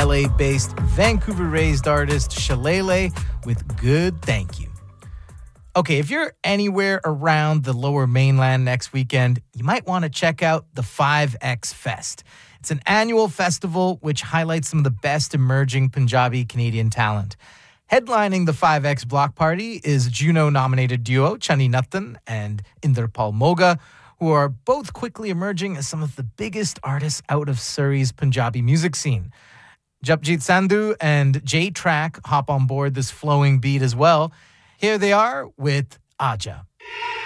LA-based, Vancouver-raised artist Shalele with Good Thank You. Okay, if you're anywhere around the Lower Mainland next weekend, you might want to check out the 5X Fest. It's an annual festival which highlights some of the best emerging Punjabi Canadian talent. Headlining the 5X Block Party is Juno-nominated duo Chani Nathan and Inderpal Moga, who are both quickly emerging as some of the biggest artists out of Surrey's Punjabi music scene. Japjit Sandhu and J-Track hop on board this flowing beat as well. Here they are with Aja.